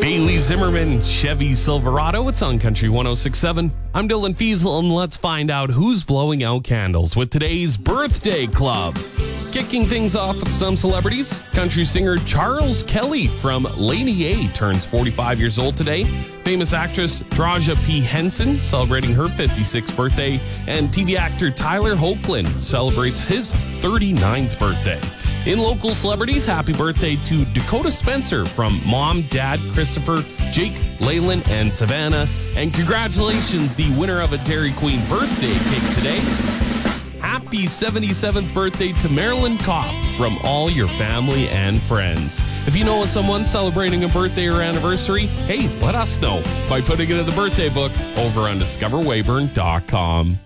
Haley Zimmerman, Chevy Silverado. It's on Country 106.7. I'm Dylan Fiesel, and let's find out who's blowing out candles with today's Birthday Club. Kicking things off with some celebrities, country singer Charles Kelly from Lady A turns 45 years old today. Famous actress Taraji P. Henson celebrating her 56th birthday. And TV actor Tyler Hoechlin celebrates his 39th birthday. In local celebrities, happy birthday to Dakota Spencer from Mom, Dad, Christopher, Jake, Leyland, and Savannah. And congratulations, the winner of a Dairy Queen birthday cake today. Happy 77th birthday to Marilyn Kopp from all your family and friends. If you know of someone celebrating a birthday or anniversary, hey, let us know by putting it in the birthday book over on discoverweyburn.com.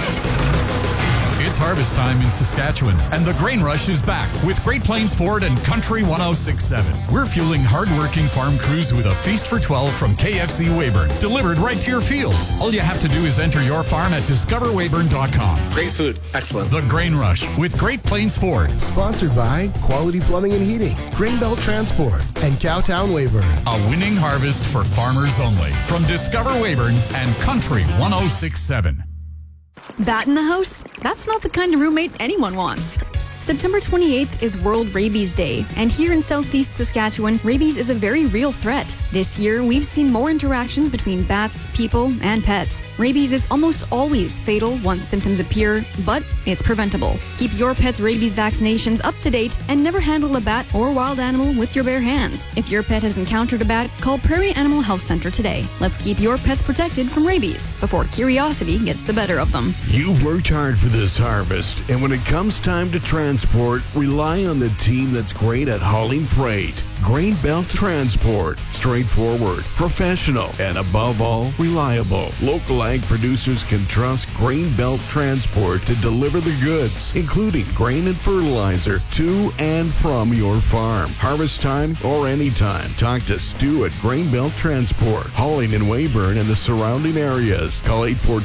It's harvest time in Saskatchewan, and the Grain Rush is back with Great Plains Ford and Country 106.7. We're fueling hard-working farm crews with a feast for 12 from KFC Weyburn, delivered right to your field. All you have to do is enter your farm at discoverweyburn.com. Great food. Excellent. The Grain Rush with Great Plains Ford. Sponsored by Quality Plumbing and Heating, Grainbelt Transport, and Cowtown Weyburn. A winning harvest for farmers only. From Discover Weyburn and Country 106.7. Bat in the house? That's not the kind of roommate anyone wants. September 28th is World Rabies Day, and here in southeast Saskatchewan, rabies is a very real threat. This year, we've seen more interactions between bats, people, and pets. Rabies is almost always fatal once symptoms appear, but it's preventable. Keep your pet's rabies vaccinations up to date and never handle a bat or wild animal with your bare hands. If your pet has encountered a bat, call Prairie Animal Health Center today. Let's keep your pets protected from rabies before curiosity gets the better of them. You've worked hard for this harvest, and when it comes time to transport, rely on the team that's great at hauling freight. Grainbelt Transport. Straightforward, professional, and above all, reliable. Local ag producers can trust Grainbelt Transport to deliver the goods, including grain and fertilizer, to and from your farm. Harvest time or anytime. Talk to Stu at Grainbelt Transport. Hauling in Weyburn and the surrounding areas. Call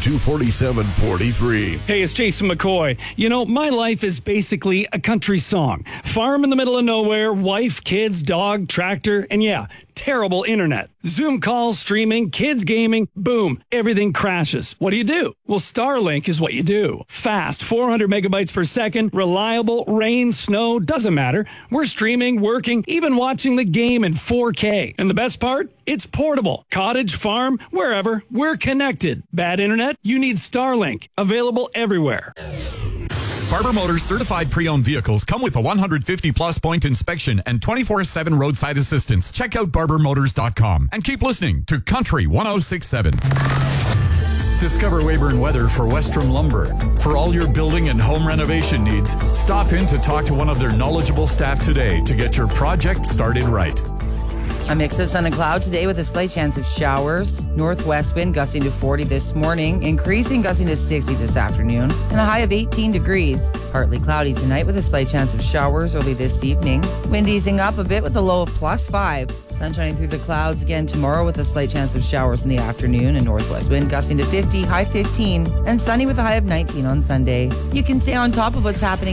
842-4743. Hey, it's Jason McCoy. You know, my life is basically a country song. Farm in the middle of nowhere, wife, kids, dog, tractor, and yeah, terrible internet. Zoom calls, streaming, kids gaming, boom, everything crashes. What do? Well, Starlink is what you do. Fast, 400 megabytes per second, reliable, rain, snow, doesn't matter. We're streaming, working, even watching the game in 4K. And the best part? It's portable. Cottage, farm, wherever, we're connected. Bad internet? You need Starlink. Available everywhere. Barber Motors certified pre-owned vehicles come with a 150-plus point inspection and 24/7 roadside assistance. Check out barbermotors.com and keep listening to Country 106.7. Discover Weyburn weather for Westrom Lumber. For all your building and home renovation needs, stop in to talk to one of their knowledgeable staff today to get your project started right. A mix of sun and cloud today with a slight chance of showers. Northwest wind gusting to 40 this morning, increasing gusting to 60 this afternoon, and a high of 18 degrees. Partly cloudy tonight with a slight chance of showers early this evening. Wind easing up a bit with a low of +5. Sun shining through the clouds again tomorrow with a slight chance of showers in the afternoon, and northwest wind gusting to 50, high 15, and sunny with a high of 19 on Sunday. You can stay on top of what's happening